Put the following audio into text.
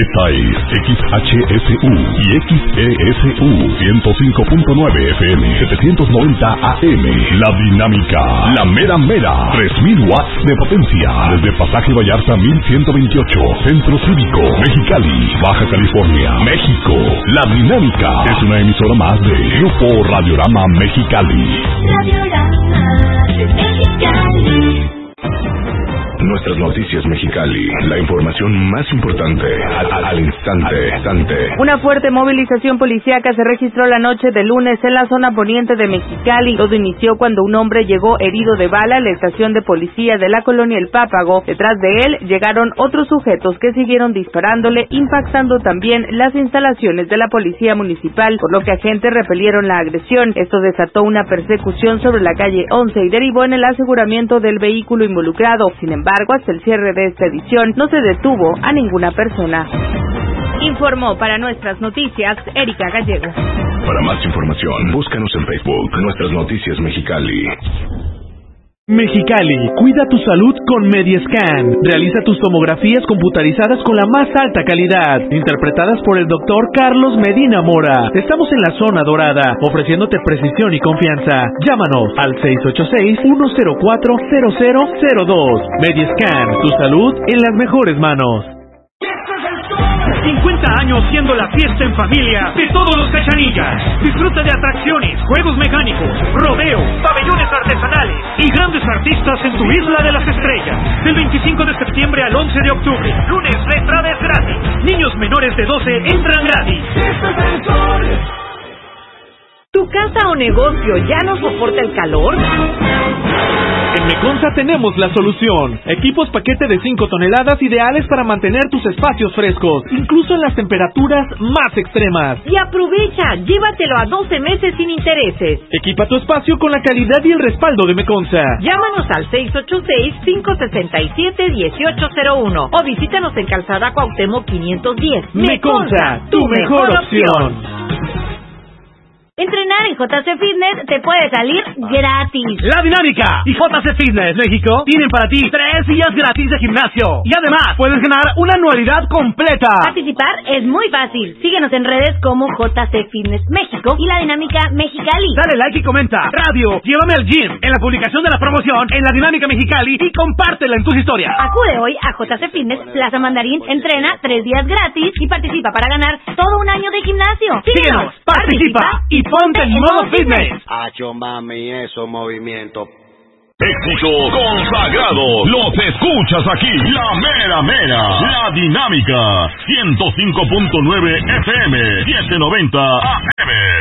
Esta es XHSU y XESU 105.9 FM 790 AM. La Dinámica, la mera mera, 3000 watts de potencia. Desde Pasaje Vallarta 1128, Centro Cívico, Mexicali, Baja California, México. La Dinámica es una emisora más de Grupo Radiorama Mexicali. Radiorama Mexicali. Nuestras noticias Mexicali, la información más importante al instante. Una fuerte movilización policíaca se registró la noche de lunes en la zona poniente de Mexicali. Todo inició cuando un hombre llegó herido de bala a la estación de policía de la colonia El Pápago. Detrás de él llegaron otros sujetos que siguieron disparándole, impactando también las instalaciones de la policía municipal, por lo que agentes repelieron la agresión. Esto desató una persecución sobre la calle 11 y derivó en el aseguramiento del vehículo involucrado. Sin embargo, hasta el cierre de esta edición no se detuvo a ninguna persona. Informó para nuestras noticias Erika Gallego. Para más información, búscanos en Facebook, Nuestras Noticias Mexicali. Mexicali, cuida tu salud con Mediascan. Realiza tus tomografías computarizadas con la más alta calidad, interpretadas por el doctor Carlos Medina Mora. Estamos en la zona dorada, ofreciéndote precisión y confianza. Llámanos al 686-104-0002. Mediascan, tu salud en las mejores manos. 50 años siendo la fiesta en familia de todos los Cachanillas. Disfruta de atracciones, juegos mecánicos, rodeo, pabellones artesanales y grandes artistas en tu Isla de las Estrellas. Del 25 de septiembre al 11 de octubre. Lunes, la entrada es gratis. Niños menores de 12 entran gratis. ¿Tu casa o negocio ya no soporta el calor? En Meconza tenemos la solución. Equipos paquete de 5 toneladas ideales para mantener tus espacios frescos, incluso en las temperaturas más extremas. Y aprovecha, llévatelo a 12 meses sin intereses. Equipa tu espacio con la calidad y el respaldo de Meconza. Llámanos al 686-567-1801 o visítanos en Calzada Cuauhtémoc 510. Meconza, tu mejor opción. Entrenar en JC Fitness te puede salir gratis. La Dinámica y JC Fitness México tienen para ti 3 días gratis de gimnasio. Y además puedes ganar una anualidad completa. Participar es muy fácil. Síguenos en redes como JC Fitness México y La Dinámica Mexicali. Dale like y comenta. Radio, llévame al gym. En la publicación de la promoción en La Dinámica Mexicali y compártela en tus historias. Acude hoy a JC Fitness Plaza Mandarín, entrena 3 días gratis y participa para ganar todo un año de gimnasio. Síguenos, participa y ponte en modo fitness. Acho mami, esos movimientos. Éxitos consagrados, los escuchas aquí, la mera mera, La Dinámica, 105.9 FM, 790 AM.